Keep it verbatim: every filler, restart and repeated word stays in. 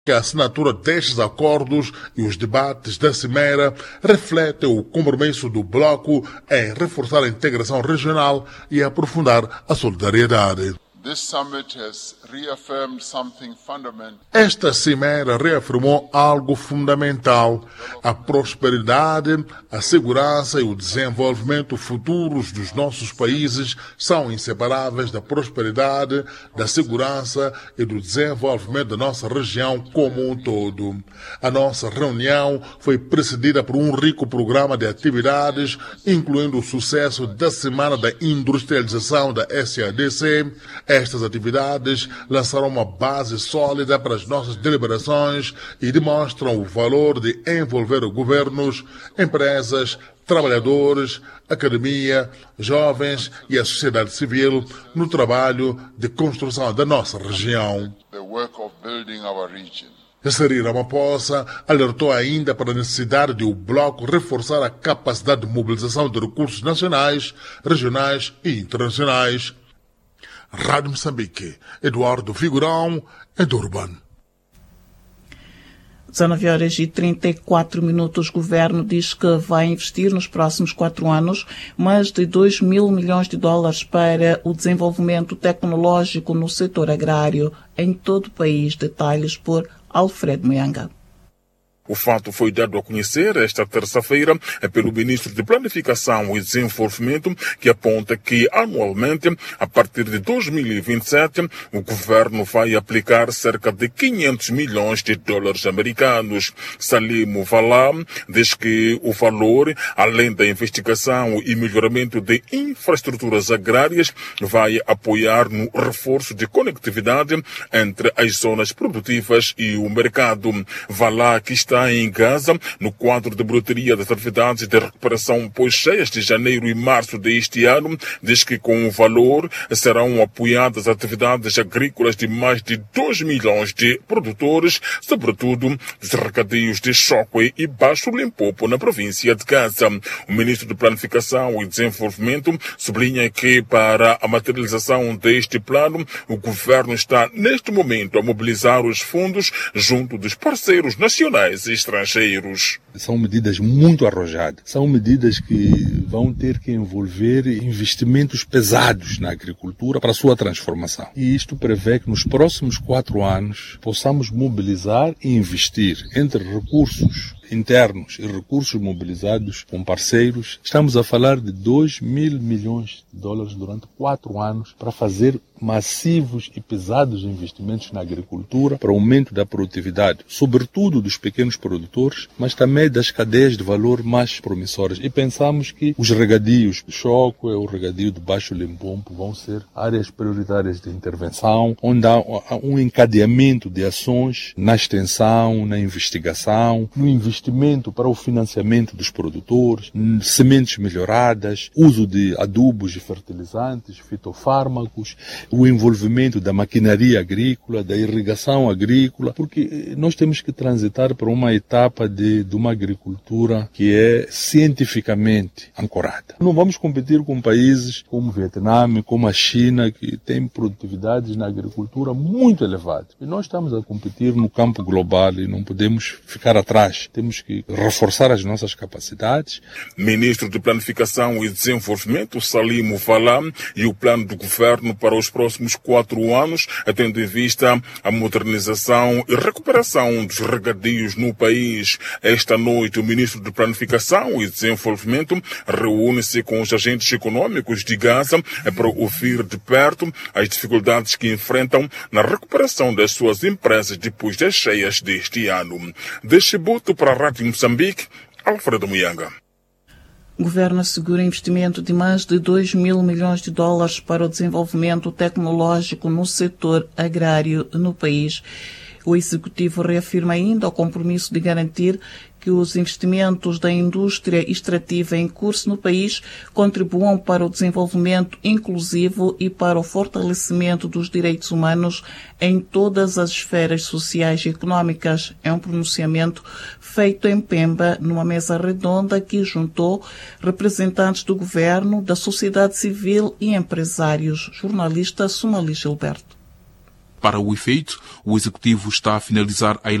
que a assinatura destes acordos e os debates da Cimeira refletem o compromisso do Bloco em reforçar a integração regional e aprofundar a solidariedade. This summit has reaffirmed something fundamental. Esta cimeira reafirmou algo fundamental: a prosperidade, a segurança e o desenvolvimento futuros dos nossos países são inseparáveis da prosperidade, da segurança e do desenvolvimento da nossa região como um todo. A nossa reunião foi precedida por um rico programa de atividades, incluindo o sucesso da Semana da Industrialização da S A D C. Estas atividades lançaram uma base sólida para as nossas deliberações e demonstram o valor de envolver governos, empresas, trabalhadores, academia, jovens e a sociedade civil no trabalho de construção da nossa região. The work of building our region. Cyril Ramaphosa alertou ainda para a necessidade de o Bloco reforçar a capacidade de mobilização de recursos nacionais, regionais e internacionais. Rádio Moçambique, Eduardo Figurão, Edurban. dezenove horas e trinta e quatro minutos. O governo diz que vai investir nos próximos quatro anos mais de dois mil milhões de dólares para o desenvolvimento tecnológico no setor agrário em todo o país. Detalhes por Alfredo Muyanga. O fato foi dado a conhecer esta terça-feira pelo Ministro de Planificação e Desenvolvimento, que aponta que anualmente, a partir de dois mil e vinte e sete, o governo vai aplicar cerca de quinhentos milhões de dólares americanos. Salim Valam diz que o valor, além da investigação e melhoramento de infraestruturas agrárias, vai apoiar no reforço de conectividade entre as zonas produtivas e o mercado. Valam, que está em Gaza, no quadro de bilheteria das atividades de recuperação pós-cheias de janeiro e março deste ano, diz que com o valor serão apoiadas atividades agrícolas de mais de dois milhões de produtores, sobretudo dos regadeios de Chokwe e Baixo Limpopo, na província de Gaza. O Ministro de Planificação e Desenvolvimento sublinha que, para a materialização deste plano, o governo está neste momento a mobilizar os fundos junto dos parceiros nacionais e estrangeiros. São medidas muito arrojadas. São medidas que vão ter que envolver investimentos pesados na agricultura para a sua transformação. E isto prevê que nos próximos quatro anos possamos mobilizar e investir entre recursos internos e recursos mobilizados com parceiros. Estamos a falar de dois mil milhões de dólares durante quatro anos para fazer massivos e pesados investimentos na agricultura para o aumento da produtividade, sobretudo dos pequenos produtores, mas também das cadeias de valor mais promissoras. E pensamos que os regadios de Chokwe, o regadio de Baixo Limpopo vão ser áreas prioritárias de intervenção, onde há um encadeamento de ações na extensão, na investigação, no investimento para o financiamento dos produtores, sementes melhoradas, uso de adubos e fertilizantes, fitofármacos, o envolvimento da maquinaria agrícola, da irrigação agrícola, porque nós temos que transitar para uma etapa de, de uma agricultura que é cientificamente ancorada. Não vamos competir com países como o Vietnã, como a China, que têm produtividades na agricultura muito elevadas. E nós estamos a competir no campo global e não podemos ficar atrás. Temos que reforçar as nossas capacidades. Ministro de Planificação e Desenvolvimento, Salim Valam, e o plano do governo para os próximos quatro anos, tendo em vista a modernização e recuperação dos regadios no país. Esta noite, o Ministro de Planificação e Desenvolvimento reúne-se com os agentes econômicos de Gaza para ouvir de perto as dificuldades que enfrentam na recuperação das suas empresas depois das cheias deste ano. De Chibuto para a Rádio Moçambique, Alfredo Muyanga. O governo assegura investimento de mais de dois mil milhões de dólares para o desenvolvimento tecnológico no setor agrário no país. O executivo reafirma ainda o compromisso de garantir que os investimentos da indústria extrativa em curso no país contribuam para o desenvolvimento inclusivo e para o fortalecimento dos direitos humanos em todas as esferas sociais e económicas. É um pronunciamento feito em Pemba, numa mesa redonda que juntou representantes do governo, da sociedade civil e empresários. Jornalista Somali Gilberto. Para o efeito, o Executivo está a finalizar a